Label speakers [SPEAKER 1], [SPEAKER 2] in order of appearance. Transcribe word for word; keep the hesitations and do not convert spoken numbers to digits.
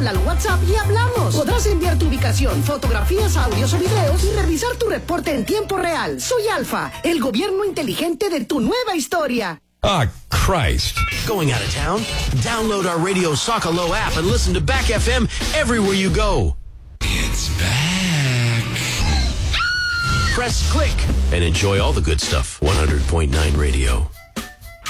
[SPEAKER 1] Habla al WhatsApp y hablamos. Podrás enviar tu ubicación, fotografías, audios o videos y revisar tu reporte en tiempo real. Soy Alfa, el gobierno inteligente de tu nueva historia.
[SPEAKER 2] Ah, Christ.
[SPEAKER 3] Going out of town? Download our Radio Socalo app and listen to Back F M everywhere you go.
[SPEAKER 2] It's back.
[SPEAKER 3] Press click and enjoy all the good stuff. one hundred point nine Radio.